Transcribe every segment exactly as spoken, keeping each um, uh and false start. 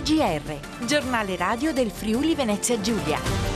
G R, giornale radio del Friuli Venezia Giulia.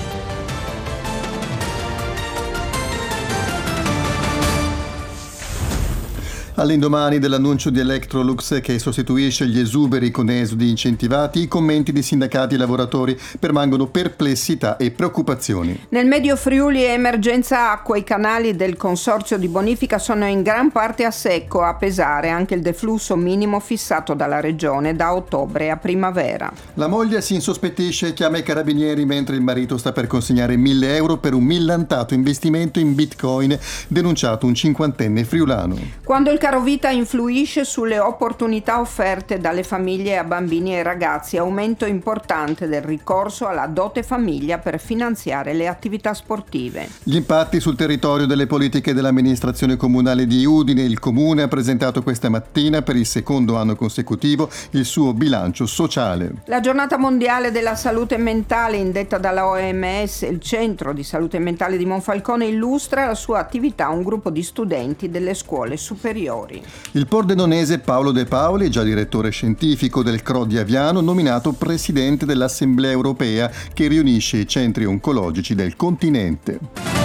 All'indomani dell'annuncio di Electrolux che sostituisce gli esuberi con esodi incentivati, i commenti di sindacati e lavoratori permangono perplessità e preoccupazioni. Nel Medio Friuli è emergenza acqua, i canali del consorzio di bonifica sono in gran parte a secco, a pesare anche il deflusso minimo fissato dalla regione da ottobre a primavera. La moglie si insospettisce e chiama i carabinieri mentre il marito sta per consegnare mille euro per un millantato investimento in bitcoin, denunciato un cinquantenne friulano. Quando il carovita influisce sulle opportunità offerte dalle famiglie a bambini e ragazzi, aumento importante del ricorso alla dote famiglia per finanziare le attività sportive. Gli impatti sul territorio delle politiche dell'amministrazione comunale di Udine. Il comune ha presentato questa mattina per il secondo anno consecutivo il suo bilancio sociale. La giornata mondiale della salute mentale indetta dalla O M S, il centro di salute mentale di Monfalcone illustra la sua attività a un gruppo di studenti delle scuole superiori. Il pordenonese Paolo De Paoli, già direttore scientifico del C R O di Aviano, nominato presidente dell'Assemblea europea che riunisce i centri oncologici del continente.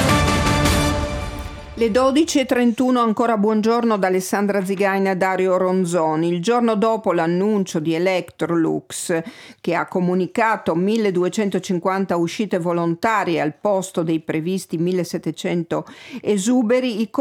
Le dodici e trentuno, ancora buongiorno da Alessandra Zigaina e Dario Ronzoni. Il giorno dopo l'annuncio di Electrolux, che ha comunicato milleduecentocinquanta uscite volontarie al posto dei previsti millesettecento esuberi, i